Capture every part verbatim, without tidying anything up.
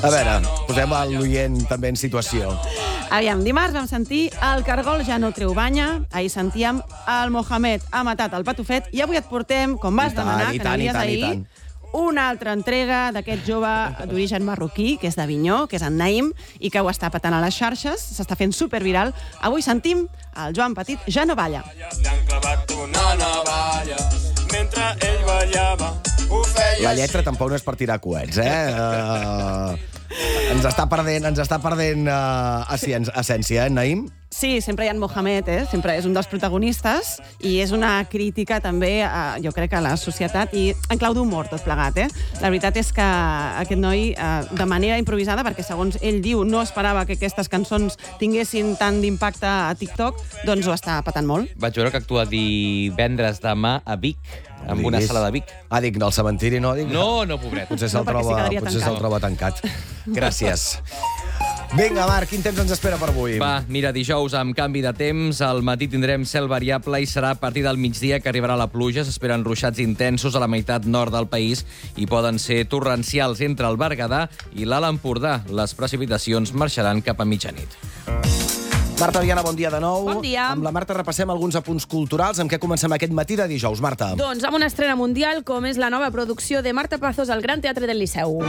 A veure, posem l'oient també en situació. Aviam, dimarts vam sentir el Cargol ja no treu banya, ahir sentíem el Mohamed ha matat el Patufet i avui et portem, com vas demanar, que n'havies ahir, una altra entrega d'aquest jove d'origen marroquí, que és d'Avinyó, que és en Naïm, i que ho està patant a les xarxes, s'està fent superviral. Avui sentim el Joan Petit ja no balla. L'han clavat una navalla mentre ell ballava. La lletra tampoc no és per tirar coets, eh? Uh, ens està perdent, ens està perdent uh, essència, eh, Naïm? Sí, sempre hi ha en Mohamed, eh? Sempre és un dels protagonistes i és una crítica també, a, jo crec, a la societat i en clau d'humor tot plegat, eh? La veritat és que aquest noi, eh, de manera improvisada, perquè segons ell diu no esperava que aquestes cançons tinguessin tant d'impacte a TikTok, doncs ho està patant molt. Vaig veure que actua divendres demà a Vic, amb una sala de Vic. Ah, dic, del cementiri, no? Dic, no, no, pobret. Potser se'l No, perquè troba, sí potser se'l troba tancat. Gràcies. Vinga, Marc, quin temps ens espera per avui? Va, mira, dijous amb canvi de temps, al matí tindrem cel variable i serà a partir del migdia que arribarà la pluja. S'esperen ruixats intensos a la meitat nord del país i poden ser torrencials entre el Berguedà i l'Alt Empordà. Les precipitacions marxaran cap a mitjanit. Marta Viana, bon dia de nou. Bon dia. Amb la Marta repassem alguns apunts culturals. Amb què comencem aquest matí de dijous, Marta? Doncs amb una estrena mundial, com és la nova producció de Marta Pazos al Gran Teatre del Liceu.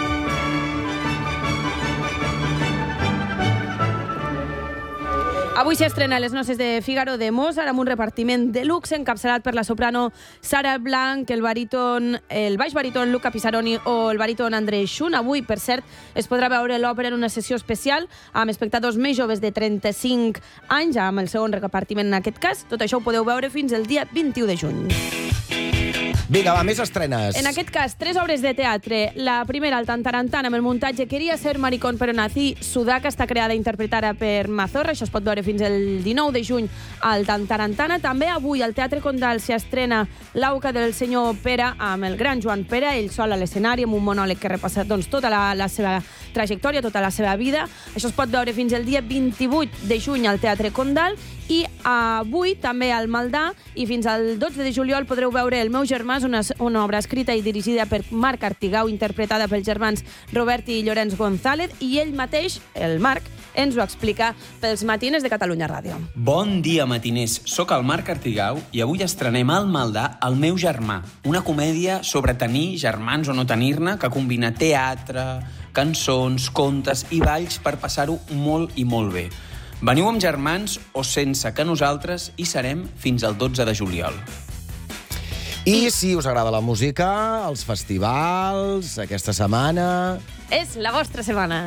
Avui s'estrena Les noces de Fígaro de Mozart amb un repartiment de luxe encapçalat per la soprano Sara Blanc, el baríton, el baix baríton Luca Pisaroni o el baríton André Schun. Avui, per cert, es podrà veure l'òpera en una sessió especial amb espectadors més joves de trenta-cinc anys, amb el segon repartiment en aquest cas. Tot això ho podeu veure fins el dia vint-i-u de juny. Vinga, va, més estrenes. En aquest cas, tres obres de teatre. La primera, el Tantarantana, amb el muntatge Quería ser maricón pero nací. Sudaca està creada i interpretada per Mazorra. Això es pot veure fins el dinou de juny al Tantarantana. També avui al Teatre Condal s'hi estrena L'auca del senyor Pere amb el gran Joan Pere, ell sol a l'escenari amb un monòleg que repassa doncs, tota la, la seva trajectòria, tota la seva vida. Això es pot veure fins el dia vint-i-vuit de juny al Teatre Condal. I avui també al Maldà i fins al dotze de juliol podreu veure El meu germà, una, una obra escrita i dirigida per Marc Artigau, interpretada pels germans Robert i Llorenç González, i ell mateix, el Marc, ens ho explica pels Matines de Catalunya Ràdio. Bon dia, matiners. Soc el Marc Artigau i avui estrenem al Maldà El meu germà, una comèdia sobre tenir germans o no tenir-ne, que combina teatre, cançons, contes i balls per passar-ho molt i molt bé. Veniu amb germans o sense, que nosaltres hi serem fins al dotze de juliol. I si us agrada la música, els festivals, aquesta setmana... És la vostra setmana.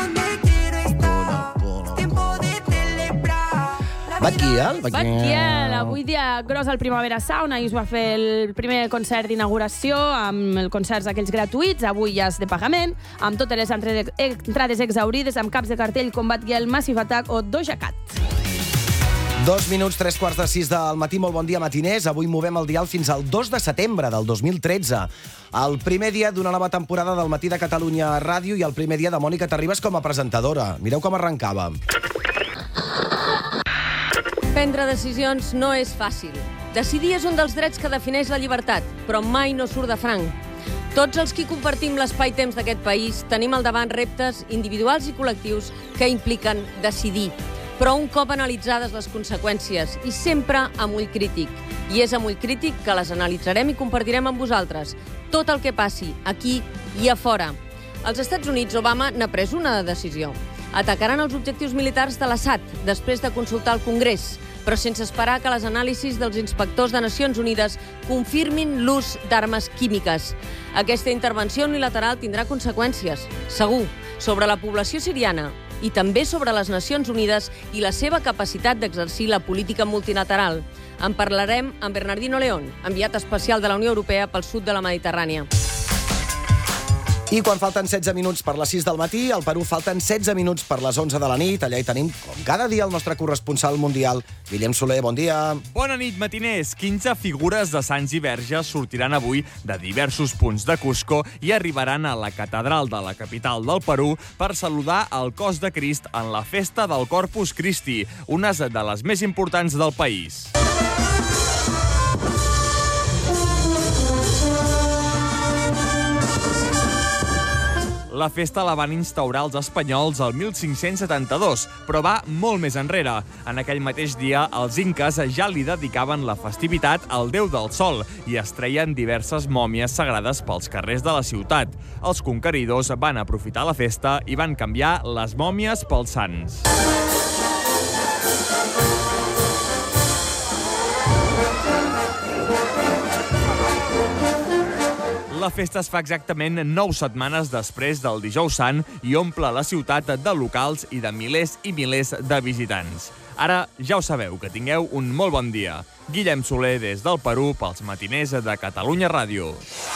Batquiel? Batquiel, avui dia gros al Primavera Sound. Ahir es va fer el primer concert d'inauguració amb els concerts aquells gratuïts, avui ja és de pagament, amb totes les entrades exaurides, amb caps de cartell com Batquiel, Massive Attack o Doja Cat. Dos minuts, tres quarts de sis del matí, molt bon dia, matiners. Avui movem el dial fins al dos de setembre del dos mil tretze. El primer dia d'una nova temporada del Matí de Catalunya Ràdio i el primer dia de Mònica Terribas com a presentadora. Mireu com arrencava. Prendre decisions no és fàcil. Decidir és un dels drets que defineix la llibertat, però mai no surt de franc. Tots els qui compartim l'espai-temps d'aquest país tenim al davant reptes individuals i col·lectius que impliquen decidir. Però un cop analitzades les conseqüències, i sempre amb ull crític. I és amb ull crític que les analitzarem i compartirem amb vosaltres. Tot el que passi, aquí i a fora. Als Estats Units, Obama n'ha pres una decisió. Atacaran els objectius militars de l'Assad després de consultar el Congrés, però sense esperar que les anàlisis dels inspectors de Nacions Unides confirmin l'ús d'armes químiques. Aquesta intervenció unilateral tindrà conseqüències, segur, sobre la població siriana i també sobre les Nacions Unides i la seva capacitat d'exercir la política multilateral. En parlarem amb Bernardino León, enviat especial de la Unió Europea pel sud de la Mediterrània. I quan falten setze minuts per les sis del matí, al Perú falten setze minuts per les onze de la nit. Allà hi tenim, com cada dia, el nostre corresponsal mundial, Guillem Soler. Bon dia. Bona nit, matiners. quinze figures de sants i verges sortiran avui de diversos punts de Cusco i arribaran a la catedral de la capital del Perú per saludar el cos de Crist en la festa del Corpus Christi, una de les més importants del país. La festa la van instaurar els espanyols el mil cinc-cents setanta-dos, però va molt més enrere. En aquell mateix dia, els inques ja li dedicaven la festivitat al déu del sol i es treien diverses mòmies sagrades pels carrers de la ciutat. Els conqueridors van aprofitar la festa i van canviar les mòmies pels sants. La festa es fa exactament nou setmanes després del Dijous Sant i omple la ciutat de locals i de milers i milers de visitants. Ara ja ho sabeu, que tingueu un molt bon dia. Guillem Soler des del Perú pels matiners de Catalunya Ràdio.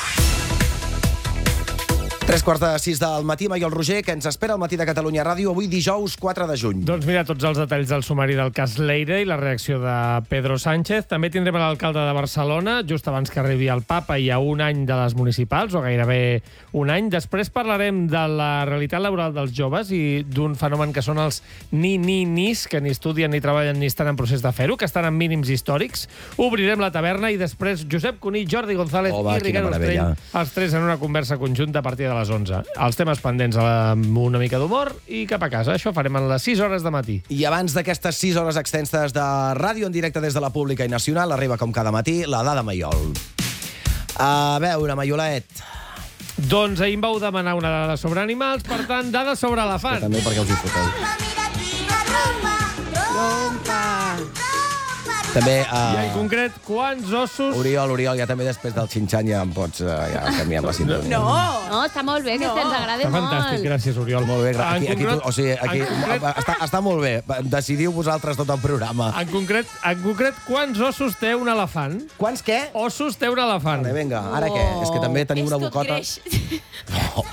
Tres quarts de sis del matí, i el Roger, que ens espera al matí de Catalunya Ràdio, avui dijous quatre de juny. Doncs mira, tots els detalls del sumari del cas Leire i la reacció de Pedro Sánchez. També tindrem l'alcalde de Barcelona, just abans que arribi el papa i a un any de les municipals, o gairebé un any. Després parlarem de la realitat laboral dels joves i d'un fenomen que són els ni-ni-nis, que ni estudien, ni treballen, ni estan en procés de fer-ho, que estan en mínims històrics. Obrirem la taverna i després Josep Cuní, Jordi González oh, va, i Ricard Ostrell, els tres en una conversa conjunta a partir de a les onze. Els temes pendents amb una mica d'humor i cap a casa. Això farem en les sis hores de matí. I abans d'aquestes sis hores extenses de ràdio en directe des de la Pública i Nacional, arriba com cada matí la dada Maiol. A veure, Maiolet. Doncs ahir em vau demanar una dada sobre animals, per tant, dada sobre elefants. Que també perquè us hi foteu. També... Uh... I en concret, quants ossos... Oriol, Oriol, ja també després del xinxan ja em pots uh, ja canviar la sintonia. No! No, està molt bé, que no. Ens agrada està molt. Està fantàstic, gràcies, Oriol. Molt bé, aquí, aquí, concret, tu, o sigui, aquí, concret... està, està molt bé. Decidiu vosaltres tot el programa. En concret, en concret, quants ossos té un elefant? Quants què? Ossos té un elefant. Vale, vinga, ara oh. què? És que també teniu una bocota... Oh.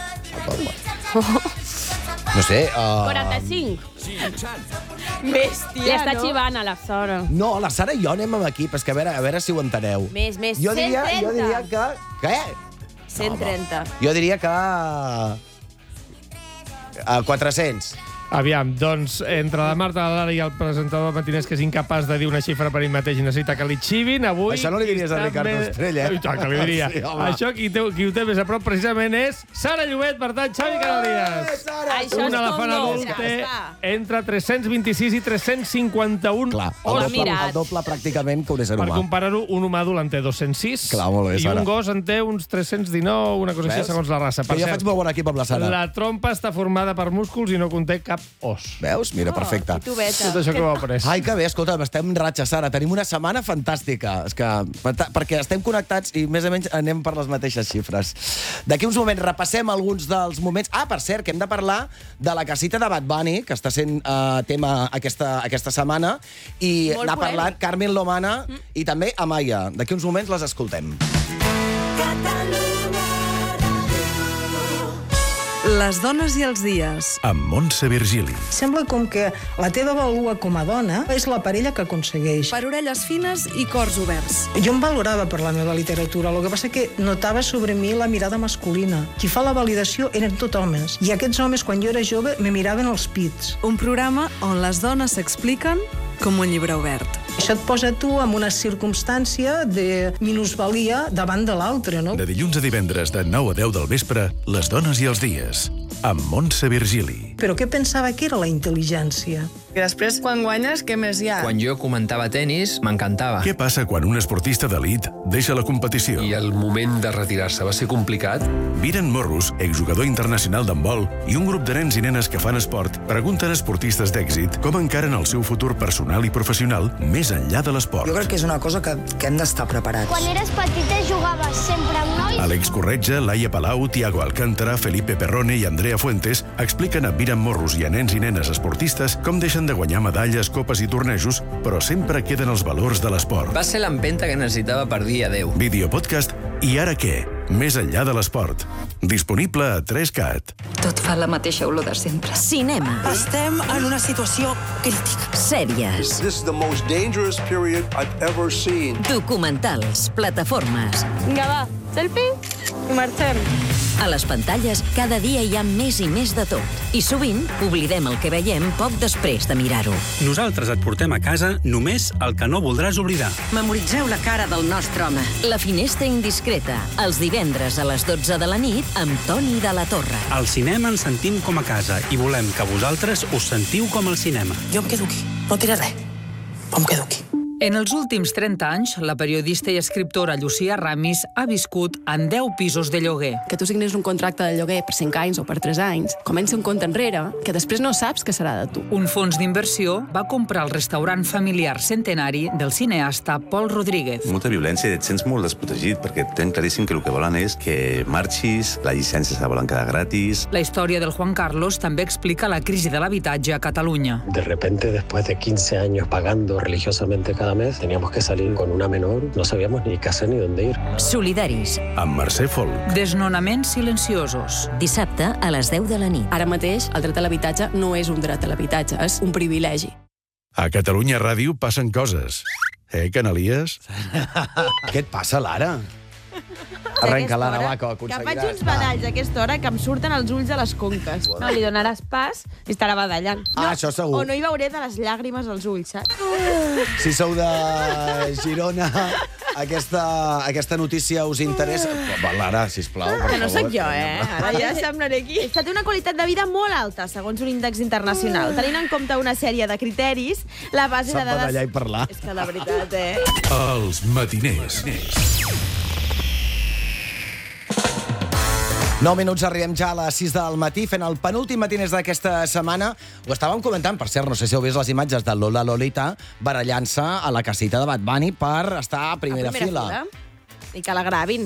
No sé... Uh... quaranta-cinc. Bèstia, Li està no? xivant a la Sara. No, la Sara i jo anem amb equip, és que a veure, a veure si ho enteneu. Més, més, jo diria, cent trenta. Jo diria que... Què? cent trenta. No, jo diria que... A quatre-cents. Aviam, doncs, entre la Marta, la Lara i el presentador matiners que és incapaç de dir una xifra per ell mateix i necessita que li xivin, avui... Això no li diries a Ricard Ostrell, eh? I tant, que li diria. Sí, això, qui, té, qui ho té més a prop, precisament, és Sara Llobet, per tant, Xavi Canalies. Això un elefant adult té entre tres-cents vint-i-sis i tres-cents cinquanta-un Clar, el ossos. doble, el doble pràcticament que un ésser humà. Per comparar-ho, un humà adult en té dos-cents sis. Clar, molt bé, Sara. I un gos en té uns tres-cents dinou, una cosa així, segons la raça. Per jo cert, faig molt bon equip amb la Sara. La trompa està formada per músculs i no conté cap os. Veus? Mira, perfecte. Oh, Tot això que ho ha après. Ai, que bé, escolta, estem en ratxa, Sara. Tenim una setmana fantàstica. És que, perquè estem connectats i més o menys anem per les mateixes xifres. D'aquí uns moments repassem alguns dels moments... Ah, per cert, que hem de parlar de la casita de Bad Bunny, que està sent uh, tema aquesta, aquesta setmana, i n'ha parlat Carmen Lomana mm. i també Amaya. D'aquí uns moments les escoltem. Les dones i els dies. Amb Montse Virgili. Sembla com que la teva valua com a dona és la parella que aconsegueix. Per orelles fines i cors oberts. Jo em valorava per la meva literatura, el que passa que notava sobre mi la mirada masculina. Qui fa la validació eren tot homes. I aquests homes, quan jo era jove, me miraven els pits. Un programa on les dones s'expliquen com un llibre obert. Això et posa tu en una circumstància de minusvalia davant de l'altre, no? De dilluns a divendres, de nou a deu del vespre, Les dones i els dies, amb Montse Virgili. Però què pensava que era la intel·ligència? I després, quan guanyes, què més hi ha? Quan jo comentava tenis, m'encantava. Què passa quan un esportista d'elit deixa la competició? I el moment de retirar-se va ser complicat? Viren Morros, exjugador internacional d'handbol, i un grup de nens i nenes que fan esport pregunten a esportistes d'èxit com encaren el seu futur personal i professional més enllà de l'esport. Jo crec que és una cosa que, que hem d'estar preparats. Quan eres petita jugaves sempre amb nois? Àlex Corretja, Laia Palau, Tiago Alcántara, Felipe Perrone i Andrea Fuentes expliquen a Viren Morros i a nens i nenes esportistes com deixen de guanyar medalles, copes i tornejos, però sempre queden els valors de l'esport. Va ser l'empenta que necessitava per dir adeu. Videopodcast I ara què? Més enllà de l'esport. Disponible a tres cat. Tot fa la mateixa olor de sempre. Cinema. Estem en una situació crítica. Sèries. This is the most dangerous period I've ever seen. Documentals, plataformes. Vinga, va, selfie i marxem. A les pantalles, cada dia hi ha més i més de tot. I sovint, oblidem el que veiem poc després de mirar-ho. Nosaltres et portem a casa només el que no voldràs oblidar. Memoritzeu la cara del nostre home. La finestra indiscreta, els divendres a les dotze de la nit, amb Toni de la Torre. Al cinema ens sentim com a casa i volem que vosaltres us sentiu com al cinema. Jo em quedo aquí, no diré res. Em quedo aquí. En els últims trenta anys, la periodista i escriptora Llucia Ramis ha viscut en deu pisos de lloguer. Que tu signis un contracte de lloguer per cinc anys o per tres anys, comença un compte enrere que després no saps què serà de tu. Un fons d'inversió va comprar el restaurant familiar centenari del cineasta Pol Rodríguez. Molta violència i et sents molt desprotegit perquè tenen claríssim que el que volen és que marxis, la llicència se la volen quedar gratis. La història del Juan Carlos també explica la crisi de l'habitatge a Catalunya. De repente, después de quince años pagando religiosamente cada mes, teníamos que salir con una menor, no sabíamos ni qué hacer ni dónde ir. Solidaris. Amb Mercè Folk. Desnonaments silenciosos. Dissabte a les deu de la nit. Ara mateix, el dret a l'habitatge no és un dret a l'habitatge, és un privilegi. A Catalunya Ràdio passen coses. Eh, Canalies? Què et passa, Lara? Arrenca, Lara, va, que ho Que aconseguiràs. faig uns badalls a aquesta hora que em surten els ulls a les conques. No, li donaràs pas i estarà badallant. Ah, això segur. O no hi veuré de les llàgrimes als ulls, saps? Si sou de Girona, aquesta, aquesta notícia us interessa... Va, Lara, sisplau, per Que no favor. sóc jo, eh? Ara ja semblaré aquí. Esta té una qualitat de vida molt alta, segons un índex internacional. Tenint en compte una sèrie de criteris, la base Sap de dades... badallar i parlar. És que de veritat, eh? Els matiners. nou minuts, arribem ja a les sis del matí, fent el penúltim matiners d'aquesta setmana. Ho estàvem comentant, per cert, no sé si heu vist les imatges de Lola Lolita barallant-se a la casita de Bad Bunny per estar a primera, a primera fila. fila. I que la gravin.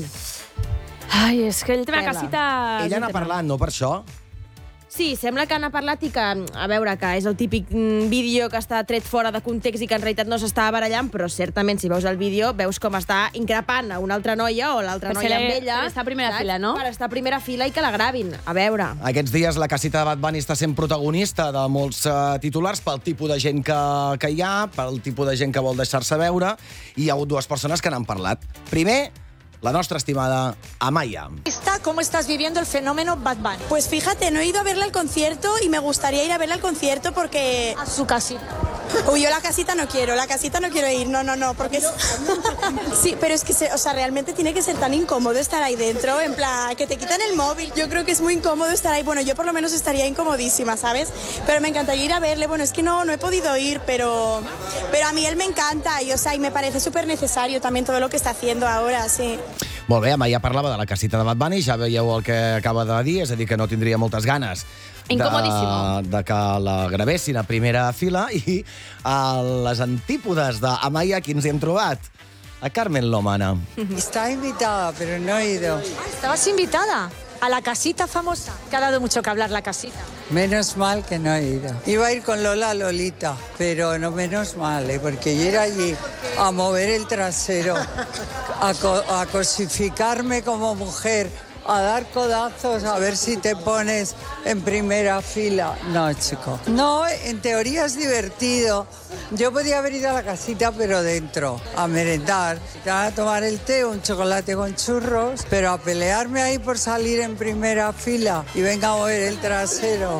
Ai, és que ell té una Tela. casita... Ella n'ha parlat, no per això? Sí, sembla que n'ha parlat i que, a veure, que és el típic mm, vídeo que està tret fora de context i que en realitat no s'està barallant, però certament, si veus el vídeo, veus com està increpant a una altra noia o l'altra Per noia ser- amb ella. per estar a primera saps? fila, no? Per estar a primera fila i que la gravin. A veure. Aquests dies la casita de Bad Bunny està sent protagonista de molts uh, titulars pel tipus de gent que, que hi ha, pel tipus de gent que vol deixar-se veure, i hi ha hagut dues persones que n'han parlat. Primer, la nostra estimada Amaya. ¿Cómo estás viviendo el fenómeno Bad Bunny? Pues fíjate, no he ido a verla al concierto y me gustaría ir a verla al concierto porque... A su casita. Uy, yo la casita no quiero, la casita no quiero ir, no, no, no, porque... Es... Sí, pero es que, se, o sea, realmente tiene que ser tan incómodo estar ahí dentro, en plan, que te quitan el móvil. Yo creo que es muy incómodo estar ahí, bueno, yo por lo menos estaría incomodísima, ¿sabes? Pero me encantaría ir a verle, bueno, es que no, no he podido ir, pero, pero a mí él me encanta y, o sea, y me parece súper necesario también todo lo que está haciendo ahora, sí. Molt bé, Amaya parlava de la casita de Bad Bunny, ja veieu el que acaba de dir, és a dir, que no tindria moltes ganes de, Incomodíssimo. de que la gravessin a primera fila, i a les antípodes d'Amaya, qui ens hi hem trobat? A Carmen Lomana. Estaba invitada, pero no he ido. ¿Estabas invitada a la casita famosa? Que ha dado mucho que hablar la casita. Menos mal que no he ido. Iba a ir con Lola Lolita, pero no menos mal, ¿eh? Porque ir allí a mover el trasero, a, co a cosificarme como mujer, a dar codazos, a ver si te pones en primera fila. No, chico. No, en teoría es divertido. Yo podía haber ido a la casita, pero dentro, a merendar, a tomar el té, un chocolate con churros, pero a pelearme ahí por salir en primera fila y venga a mover el trasero.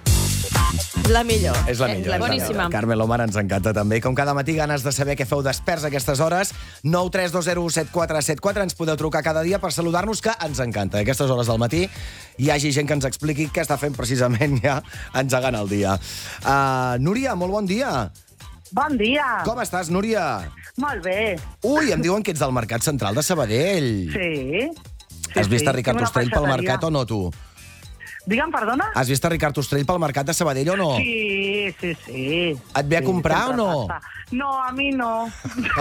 La millor. És la millor. Boníssima. Carmen Lomana ens encanta també. Com cada matí, ganes de saber què feu desperts a aquestes hores. nou tres dos zero set quatre set quatre. Ens podeu trucar cada dia per saludar-nos, que ens encanta. A aquestes hores del matí hi hagi gent que ens expliqui què està fent precisament ja engegant el dia. Uh, Núria, molt bon dia. Bon dia. Com estàs, Núria? Molt bé. Ui, em diuen que ets del Mercat Central de Sabadell. Sí. sí Has vist sí. a Ricard Tinc una Ostrell pel peixateria. mercat o no, tu? Digue'm, perdona? Has vist a Ricard Ostrell pel mercat de Sabadell o no? Sí, sí, sí. Et ve a Sí, comprar o sempre no? passa. No, a mi no.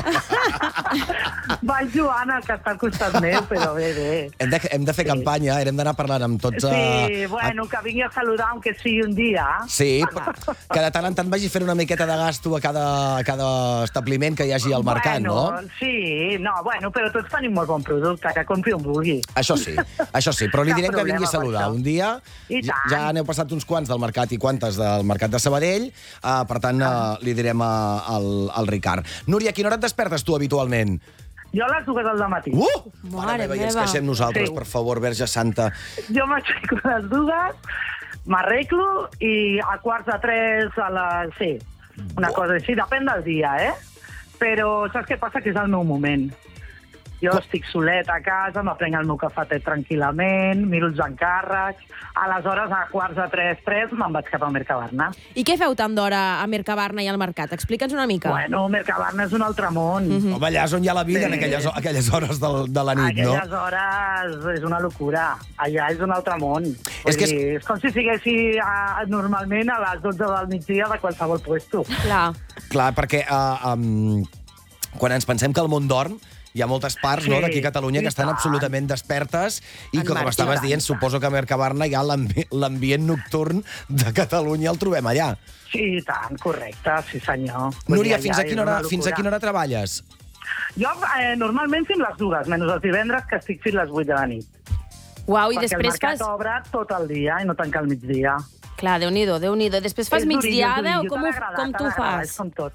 Va el Joan, el que està al costat meu, però bé, bé. Hem de, hem de fer sí. campanya, hem d'anar parlant amb tots... Sí, eh, bueno, que vingui a saludar, aunque sigui un dia. Sí, que de tant en tant vagi fent una miqueta de gasto a cada, a cada establiment que hi hagi al mercat, bueno, no? Sí, no, bueno, però tots tenim molt bon producte, que compri on vulgui. Això sí, això sí, però li Cap direm que problema vingui a saludar. amb això. Un dia I ja, tant. ja n'heu passat uns quants del mercat i quantes del mercat de Sabadell, uh, per tant uh, li direm uh, al, al Ricard. Núria, a quina hora et despertes tu habitualment? Jo a les dues del matí. Uh! Mare meva, i ens queixem nosaltres, per favor, Verge Santa. Jo m'aixeco a les dues, m'arreglo i a quarts de tres a les... Sí, una cosa així, depèn del dia, eh? Però saps què passa? Que és el meu moment. Jo estic solet a casa, m'aprenc el meu cafetet tranquil·lament, miro els encàrrecs, aleshores a quarts de tres, tres, me'n vaig cap a Mercabarna. I què feu tant d'hora a Mercabarna i al mercat? Explica'ns una mica. Bueno, Mercabarna és un altre món. Mm -hmm. Home, allà és on hi ha la vida, sí. en aquelles, aquelles hores de, de la nit, aquelles no? Aquelles hores és una locura. Allà és un altre món. És, que és... Dir, és com si siguessi a, normalment a les dotze del migdia de qualsevol puesto. Clar. Clar, perquè uh, um, quan ens pensem que el món dorm, hi ha moltes parts sí, no, d'aquí a Catalunya que estan tant. absolutament despertes i, com estaves dient, suposo que a Mercabarna ja l'ambient nocturn de Catalunya el trobem allà. Sí, tant, correcte, sí senyor. Núria, fins a quina hora, fins a quina hora treballes? Jo eh, normalment fins les dues, menys els divendres, que estic fins les vuit de la nit. Uau, i Perquè després el mercat fas... obre tot el dia i no tanca al migdia. Clar, Déu-n'hi-do, Déu-n'hi-do. Després fas migdiada o com, ho, com tu fas? Com tot.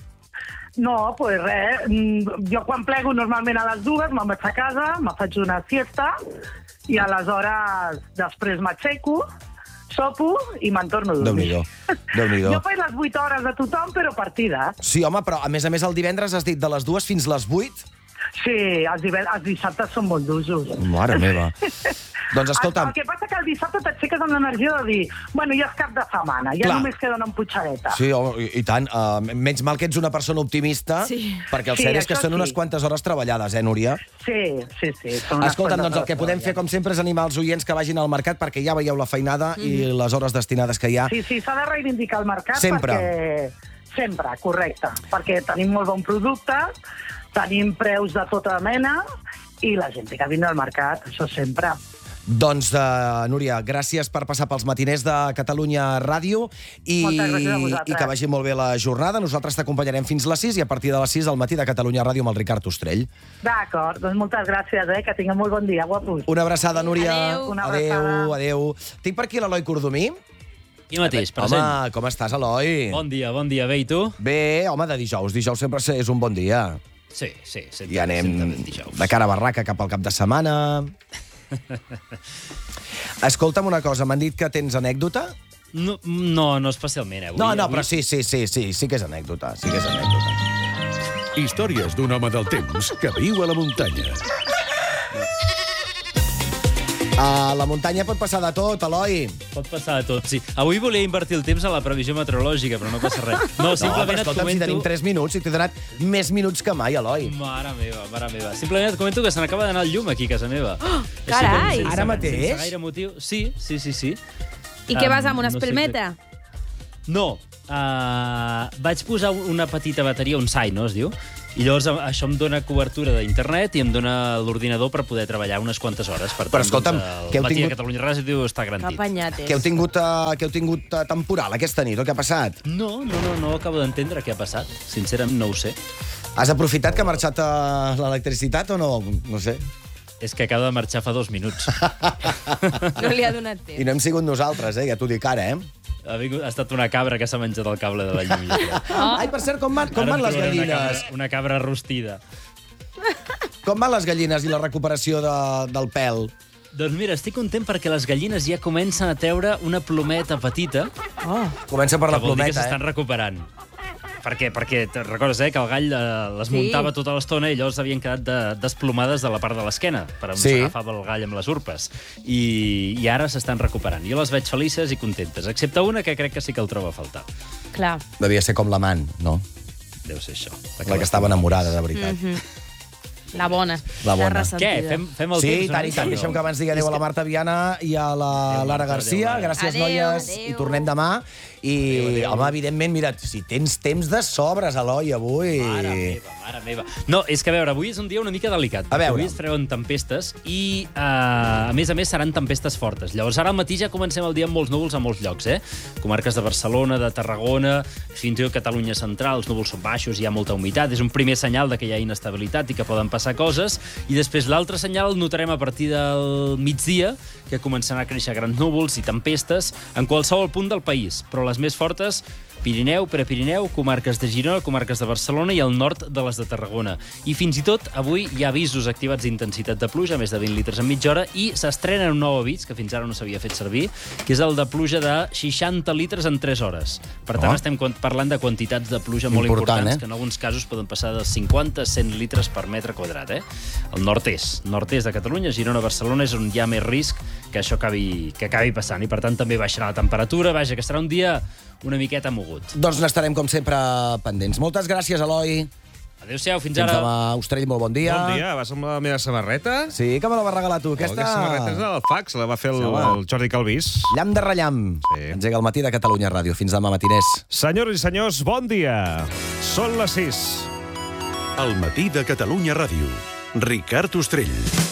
No, doncs pues res. Jo quan plego normalment a les dues me'n vaig a casa, me faig una siesta i aleshores després m'aixeco, sopo i me'n torno a dormir. Déu-n'hi-do. Déu-n'hi-do. Jo faig les vuit hores de tothom, però partides. Sí, home, però a més a més el divendres has dit de les dues fins les vuit? Sí, els, els dissabtes són molt d'usos. Mare meva. Doncs escolta'm... El, el que passa que el dissabte t'aixeques amb l'energia de dir bueno, ja és cap de setmana, ja Clar. només queda una emputxadeta. Sí, oh, i, i tant. Uh, menys mal que ets una persona optimista, sí. perquè el sí, cert és que sí. són unes quantes hores treballades, eh, Núria? Sí, sí, sí. Escolta'm, doncs el que podem fer, com sempre, és animar els oients que vagin al mercat, perquè ja veieu la feinada mm. i les hores destinades que hi ha. Sí, sí, s'ha de reivindicar el mercat sempre. perquè... Sempre, correcte. Perquè tenim molt bon producte, tenim preus de tota mena i la gent té que vindre al mercat, això sempre. Doncs, uh, Núria, gràcies per passar pels matiners de Catalunya Ràdio i, i que vagi molt bé la jornada. Nosaltres t'acompanyarem fins les sis i a partir de les sis al matí de Catalunya Ràdio amb el Ricard Ostrell. D'acord, doncs moltes gràcies, eh? Que tingueu molt bon dia, guapos. Una abraçada, Núria. Adéu. Una abraçada. Adéu, adéu. Tinc per aquí l'Eloi Cordomí. I mateix, present. Home, com estàs, Eloi? Bon dia, bon dia. Bé, i tu? Bé, home, de dijous. Dijous sempre és un bon dia. Sí, sí. Sempre, I anem de cara a barraca cap al cap de setmana. Escolta'm una cosa, m'han dit que tens anècdota? No, no, no especialment, eh? Avui, no, no, avui... però sí, sí, sí, sí, sí que és anècdota, sí que és anècdota. Històries d'un home del temps que viu a la muntanya. A la muntanya pot passar de tot, Eloi. Pot passar de tot, sí. Avui volia invertir el temps a la previsió meteorològica, però no passa res. No, simplement no, però escolta'm, et comento... si tenim tres minuts, i t'he donat més minuts que mai, Eloi. Mare meva, mare meva. Simplement et comento que se n'acaba d'anar el llum aquí a casa meva. Oh, carai! Sense, Ara mateix? Sense gaire motiu. Sí, sí, sí, sí. I um, què vas amb una espelmeta? No, sé no. Uh, vaig posar una petita bateria, un sai, no es diu? I llavors això em dona cobertura d'internet i em dona l'ordinador per poder treballar unes quantes hores. Per Però escolta'm, doncs, què heu tingut... tingut... de Catalunya Ràdio està garantit. Capanyates. Què heu tingut, uh, què heu tingut uh, temporal aquesta nit, o què ha passat? No, no, no, no acabo d'entendre què ha passat. Sincerament no ho sé. Has aprofitat que ha marxat uh, l'electricitat o no? No sé. És que acaba de marxar fa dos minuts. No li ha donat temps. I no hem sigut nosaltres, eh? Ja t'ho dic ara, eh? Ha, vingut, ha estat una cabra que s'ha menjat el cable de la llum. Oh. Ai, per cert, com van, com van les gallines? Una cabra, una cabra rostida. Com van les gallines i la recuperació de, del pèl? Doncs mira, estic content perquè les gallines ja comencen a treure una plometa petita. Oh. Comença per la que vol plometa, dir que s'estan eh? recuperant. Per què? Perquè te recordes, eh, que el gall eh, les Sí. muntava tota l'estona i llavors havien quedat de, desplomades de la part de l'esquena, per on Sí. s'agafava el gall amb les urpes. I, i ara s'estan recuperant. Jo les veig felices i contentes, excepte una que crec que sí que el troba a faltar. Clar. Devia ser com l'amant, no? Deu ser això. La que estava enamorada, de veritat. Mm -hmm. La bona. La bona. ressentida. Què? Fem, fem el Sí, temps? i tant, i tant. Deixem que abans digui adéu a la Marta Viana i a la Adéu, Lara Marta, Garcia. adéu, Lara. Gràcies, Adéu, noies. adéu. I tornem demà. I, Adéu, adéu. home, evidentment, mira, si tens temps de sobres, Eloi, avui... Mare meva, mare meva. No, és que a veure, avui és un dia una mica delicat. A veure. Avui es treuen tempestes i, uh, a més a més, seran tempestes fortes. Llavors, ara al matí ja comencem el dia amb molts núvols a molts llocs, eh? Comarques de Barcelona, de Tarragona, fins i tot Catalunya central, els núvols són baixos, hi ha molta humitat. És un primer senyal de que hi ha inestabilitat i que poden passar coses. I després l'altre senyal el notarem a partir del migdia, que començaran a créixer grans núvols i tempestes en qualsevol punt del país, però les més fortes Pirineu, Prepirineu, comarques de Girona, comarques de Barcelona i el nord de les de Tarragona. I fins i tot avui hi ha avisos activats d'intensitat de pluja, més de vint litres en mitja hora, i s'estrena un nou avís, que fins ara no s'havia fet servir, que és el de pluja de seixanta litres en tres hores. Per tant, oh. estem parlant de quantitats de pluja molt Important, importants, eh? que en alguns casos poden passar de cinquanta a cent litres per metre quadrat. Eh? El nord-est, nord-est de Catalunya, Girona, Barcelona, és on hi ha més risc que això acabi, que acabi passant. I, per tant, també baixarà la temperatura. Vaja, que serà un dia una miqueta mogut. Doncs n'estarem, com sempre, pendents. Moltes gràcies, Eloi. Adéu-siau, fins, fins ara. Fins demà, Ostrell, molt bon dia. Bon dia, vas amb la meva samarreta? Sí, que me la va regalar tu. Aquesta... Oh, aquesta samarreta és del fax, la va fer el, sí, el Jordi Calvís. Llamp de rellamp. Sí. Engega el matí de Catalunya Ràdio. Fins demà, matiners. Senyores i senyors, bon dia. Són les sis. El matí de Catalunya Ràdio. Ricard Ostrell.